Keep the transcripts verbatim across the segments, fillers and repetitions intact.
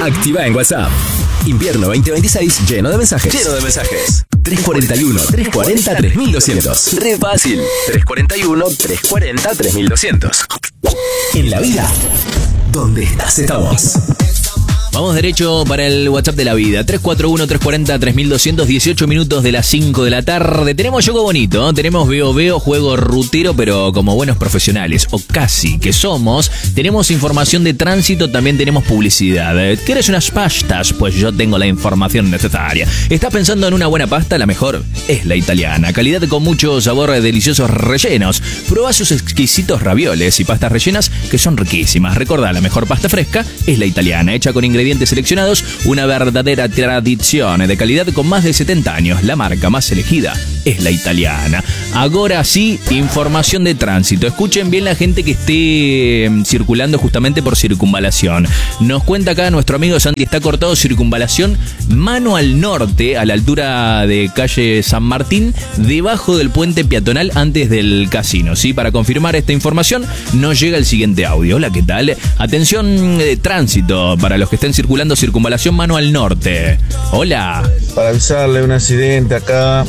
Activa en WhatsApp. Invierno veinte veintiséis lleno de mensajes. Lleno de mensajes. tres cuarenta y uno, tres cuarenta, tres mil doscientos. Re fácil. tres cuarenta y uno, tres cuarenta, tres mil doscientos. En la vida, donde estás, estamos. Vamos derecho para el WhatsApp de la vida. tres cuatro uno, tres cuarenta, tres mil doscientos, dieciocho minutos de las cinco de la tarde. Tenemos juego bonito, ¿eh? Tenemos Veo Veo, juego rutero, pero como buenos profesionales, o casi que somos. Tenemos información de tránsito, también tenemos publicidad. ¿Quieres unas pastas? Pues yo tengo la información necesaria. ¿Estás pensando en una buena pasta? La mejor es la italiana. Calidad con mucho sabor, deliciosos rellenos. Prueba sus exquisitos ravioles y pastas rellenas que son riquísimas. Recordá, la mejor pasta fresca es la italiana, hecha con ingredientes seleccionados, una verdadera tradición de calidad con más de setenta años. La marca más elegida es la italiana. Ahora sí, información de tránsito. Escuchen bien la gente que esté circulando justamente por circunvalación. Nos cuenta acá nuestro amigo Santi, está cortado circunvalación mano al norte, a la altura de calle San Martín, debajo del puente peatonal antes del casino. ¿Sí? Para confirmar esta información, nos llega el siguiente audio. Hola, ¿qué tal? Atención de tránsito para los que estén circulando circunvalación mano al norte. Hola. Para avisarle un accidente acá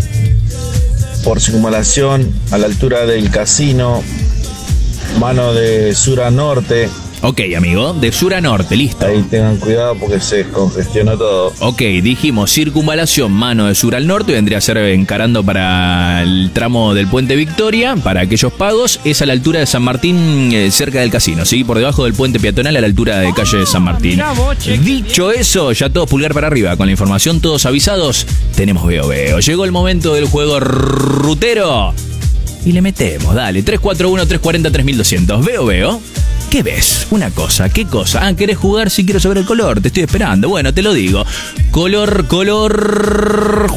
por circunvalación a la altura del casino, mano de sur a norte. Ok, amigo, de sur a norte, listo. Ahí tengan cuidado porque se descongestionó todo. Ok, dijimos circunvalación, mano de sur al norte, vendría a ser encarando para el tramo del Puente Victoria, para aquellos pagos, es a la altura de San Martín, eh, cerca del casino, ¿sí? Por debajo del puente peatonal a la altura de calle de San Martín. Dicho eso, ya todos pulgar para arriba, con la información todos avisados, tenemos Veo Veo. Llegó el momento del juego rutero y le metemos, dale, tres cuatro uno, tres cuarenta, tres mil doscientos. Veo Veo. ¿Qué ves? Una cosa, ¿qué cosa? Ah, ¿querés jugar? Sí, quiero saber el color, te estoy esperando. Bueno, te lo digo. Color, color...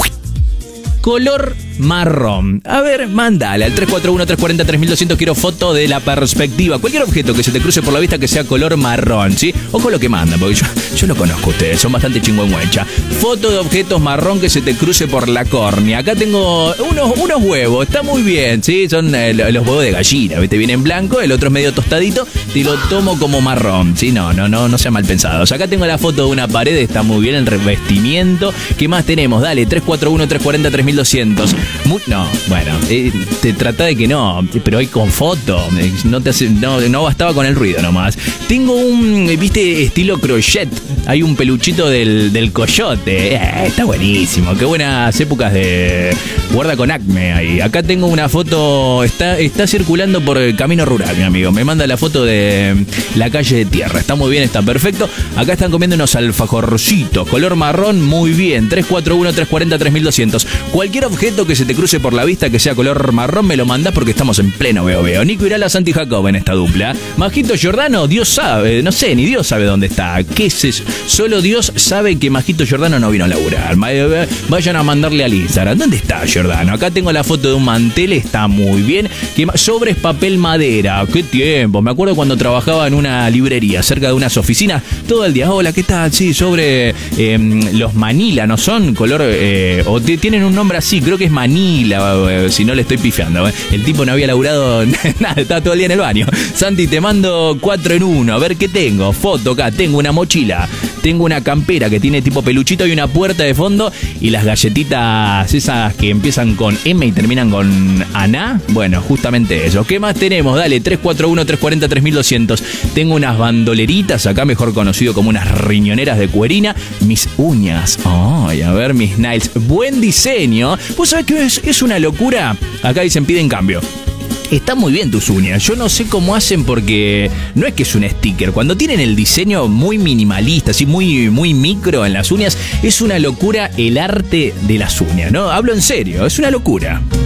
Color marrón. A ver, mándale al tres cuatro uno, tres cuarenta, tres mil doscientos. Quiero foto de la perspectiva. Cualquier objeto que se te cruce por la vista que sea color marrón, ¿sí? Ojo lo que manda, porque yo, yo lo conozco a ustedes, son bastante chingüengüencha. Foto de objetos marrón que se te cruce por la córnea. Acá tengo unos, unos huevos, está muy bien, ¿sí? Son eh, los huevos de gallina, ¿viste? Viene en blanco, el otro es medio tostadito, y lo tomo como marrón, ¿sí? No, no, no, no sean mal pensados. Acá tengo la foto de una pared, está muy bien el revestimiento. ¿Qué más tenemos? Dale, tres cuatro uno, tres cuarenta, tres mil doscientos. Muy, no, bueno, eh, te trata de que no, pero hay con foto, eh, no, te hace, no, no bastaba con el ruido nomás. Tengo un, viste, estilo crochet, hay un peluchito del, del coyote, eh, está buenísimo, qué buenas épocas de guarda con Acme ahí. Acá tengo una foto, está, está circulando por el camino rural, mi amigo, me manda la foto de la calle de tierra, está muy bien, está perfecto. Acá están comiendo unos alfajorcitos, color marrón, muy bien, tres cuatro uno, tres cuarenta, tres mil doscientos. Cualquier objeto que se te cruce por la vista que sea color marrón me lo mandás porque estamos en pleno Veo Veo. Nico Irala, Santi Jacob en esta dupla. Majito Giordano, Dios sabe, no sé, ni Dios sabe dónde está. ¿Qué es eso? Solo Dios sabe que Majito Giordano no vino a laburar. Vayan a mandarle al Instagram. ¿Dónde está Giordano? Acá tengo la foto de un mantel, está muy bien. Sobres papel madera. ¿Qué tiempo? Me acuerdo cuando trabajaba en una librería cerca de unas oficinas. Todo el día, hola, ¿qué tal? Sí, sobre eh, los Manila, ¿no son? Color, eh, o te, tienen un nombre así, creo que es Manila, si no le estoy pifiando. El tipo no había laburado nada, estaba todo el día en el baño. Santi, te mando cuatro en uno. A ver qué tengo. Foto acá, tengo una mochila, tengo una campera que tiene tipo peluchito y una puerta de fondo y las galletitas esas que empiezan con M y terminan con Aná. Bueno, justamente eso. ¿Qué más tenemos? Dale, tres cuatro uno, tres cuarenta, tres mil doscientos. Tengo unas bandoleritas acá, mejor conocido como unas riñoneras de cuerina. Mis uñas. Ay, a ver, mis nails. Buen diseño. ¿Vos sabés que es, es una locura? Acá dicen piden cambio. Están muy bien tus uñas. Yo no sé cómo hacen porque no es que es un sticker. Cuando tienen el diseño muy minimalista, así muy, muy micro en las uñas, es una locura el arte de las uñas, ¿no? Hablo en serio, es una locura.